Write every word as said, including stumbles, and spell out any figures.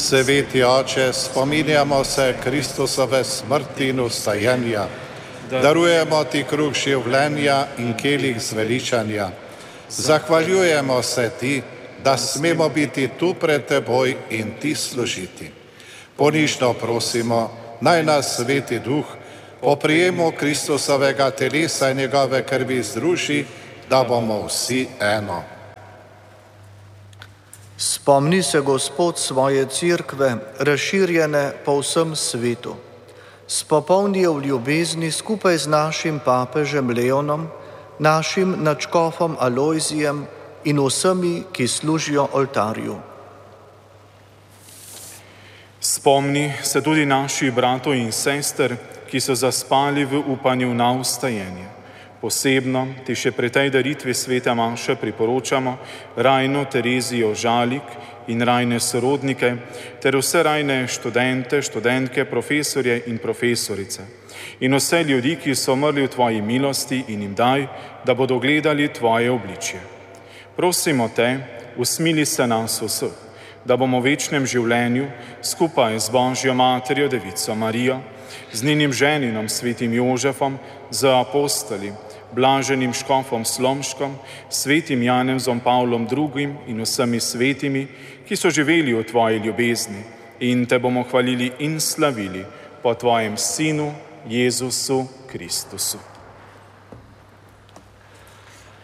Sveti Oče, spominjamo se Kristusove smrti in vstajenja. Darujemo ti kruh življenja in kelih zveličanja. Zahvaljujemo se ti, da smemo biti tu pred teboj in ti služiti. Ponižno prosimo, naj nas Sveti Duh po prijemu Kristusovega telesa in njegove krvi združi, da bomo vsi eno. Spomni se, Gospod, svoje cerkve, razširjene po vsem svetu. Spopolni jo v ljubezni skupaj z našim papežem Leonom, našim nadškofom Alojzijem in vsemi, ki služijo oltarju. Spomni se tudi naših bratov in sester, ki so zaspali v upanju na vstajenje. Posebno ti še pri tej daritvi svete maše priporočamo Rajno Terezijo Žalik in rajne sorodnike ter vse rajne študente, študentke, profesorje in profesorice in vse ljudi, ki so umrli v tvoji milosti, in jim daj, da bodo gledali tvoje obličje. Prosimo te, usmili se nas vseh, da bomo v večnem življenju skupaj z Božjo materjo Devico Marijo, z njenim ženinom svetim Jožefom, z apostoli, blaženim škofom Slomškom, svetim Janezom Pavlom drugim in vsemi svetimi, ki so živeli v tvoji ljubezni, in te bomo hvalili in slavili po tvojem Sinu Jezusu Kristusu.